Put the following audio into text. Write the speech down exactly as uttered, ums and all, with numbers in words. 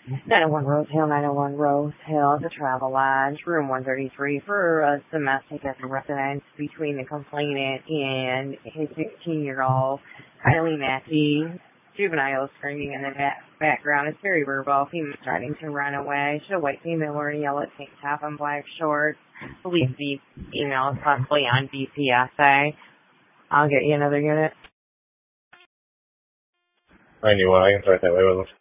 nine oh one Rose Hill, nine oh one Rose Hill, the Travel Lodge, room one thirty-three for a domestic as a residence between the complainant and his sixteen-year-old Kylie Mackey. Juvenile screaming in the back background. It's very verbal. Female starting to run away. She's a white female wearing a yellow tank top and black shorts. Believe the email is possibly on D C S A. I'll get you another unit. I knew what I can start that way with them.